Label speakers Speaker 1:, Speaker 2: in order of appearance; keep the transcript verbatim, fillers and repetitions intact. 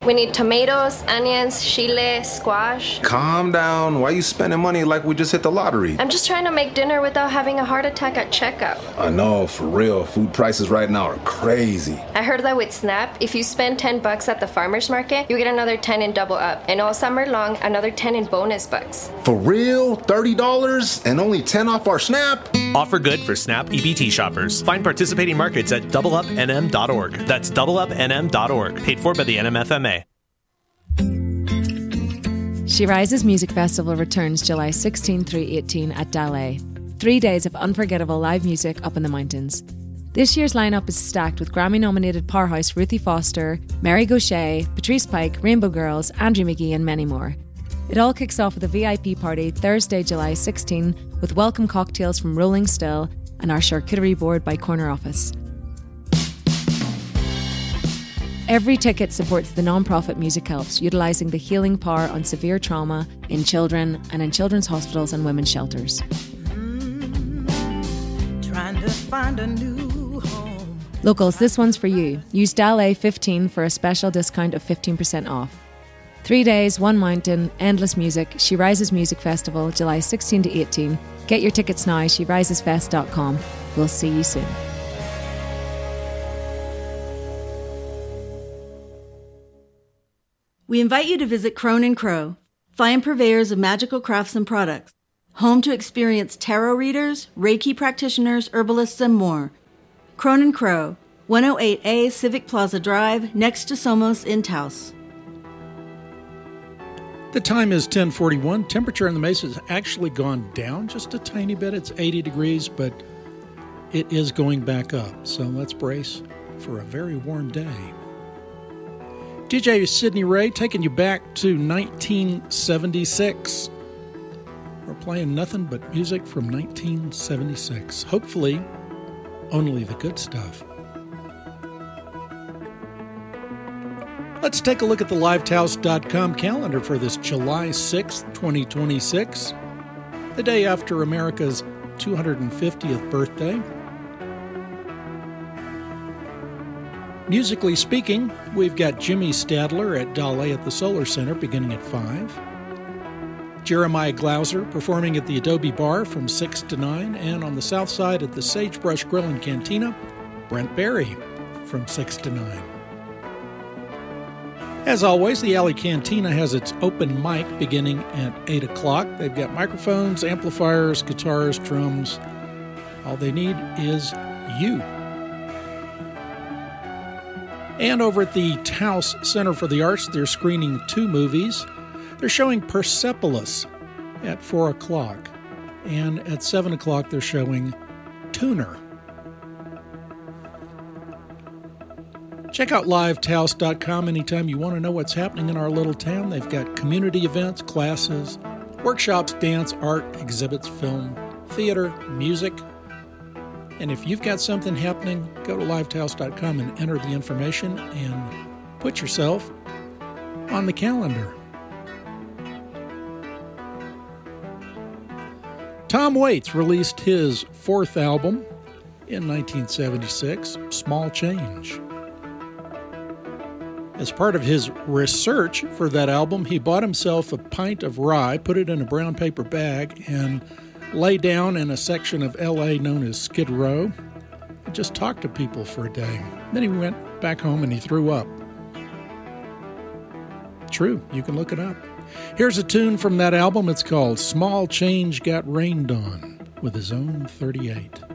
Speaker 1: We need tomatoes, onions, chile, squash.
Speaker 2: Calm down. Why are you spending money like we just hit the lottery?
Speaker 1: I'm just trying to make dinner without having a heart attack at checkout.
Speaker 2: I know, for real. Food prices right now are crazy.
Speaker 1: I heard that with SNAP, if you spend ten bucks at the farmer's market, you get another ten in Double Up. And all summer long, another ten in bonus bucks.
Speaker 2: For real? thirty dollars and only ten off our SNAP?
Speaker 3: Offer good for SNAP E B T shoppers. Find participating markets at double up n m dot org. That's double up n m dot org. Paid for by the N M F M A.
Speaker 4: She Rises Music Festival returns July sixteenth through eighteenth at Dallé. Three days of unforgettable live music up in the mountains. This year's lineup is stacked with Grammy-nominated powerhouse Ruthie Foster, Mary Gauthier, Patrice Pike, Rainbow Girls, Andrew McGee and many more. It all kicks off with a V I P party Thursday, July sixteenth with welcome cocktails from Rolling Still and our charcuterie board by Corner Office. Every ticket supports the non-profit Music Helps, utilising the healing power on severe trauma in children and in children's hospitals and women's shelters.
Speaker 5: Mm, trying to find a new home.
Speaker 4: Locals, this one's for you. Use Dallé fifteen for a special discount of fifteen percent off. Three days, one mountain, endless music. She Rises Music Festival, July sixteenth to eighteenth. Get your tickets now, she rises fest dot com. We'll see you soon.
Speaker 6: We invite you to visit Crone and Crow, fine purveyors of magical crafts and products, home to experienced tarot readers, Reiki practitioners, herbalists, and more. Crone and Crow, one oh eight A Civic Plaza Drive, next to Somos in Taos.
Speaker 7: The time is ten forty-one. Temperature in the Mesa has actually gone down just a tiny bit. It's eighty degrees, but it is going back up. So let's brace for a very warm day. D J Sidney Ray taking you back to nineteen seventy-six. We're playing nothing but music from nineteen seventy-six. Hopefully, only the good stuff. Let's take a look at the live taos dot com calendar for this July sixth, twenty twenty-six, the day after America's two hundred fiftieth birthday. Musically speaking, we've got Jimmy Stadler at Dallé at the Solar Center beginning at five. Jeremiah Glauser performing at the Adobe Bar from six to nine, and on the south side at the Sagebrush Grill and Cantina, Brent Berry from six to nine. As always, the Alley Cantina has its open mic beginning at eight o'clock. They've got microphones, amplifiers, guitars, drums. All they need is you. And over at the Taos Center for the Arts, they're screening two movies. They're showing Persepolis at four o'clock. And at seven o'clock, they're showing Tuner. Check out live taos dot com anytime you want to know what's happening in our little town. They've got community events, classes, workshops, dance, art, exhibits, film, theater, music. And if you've got something happening, go to live taos dot com and enter the information and put yourself on the calendar. Tom Waits released his fourth album in nineteen seventy-six, Small Change. As part of his research for that album, he bought himself a pint of rye, put it in a brown paper bag, and lay down in a section of L A known as Skid Row and just talked to people for a day. Then he went back home and he threw up. True, you can look it up. Here's a tune from that album. It's called Small Change Got Rained On with his own thirty-eight.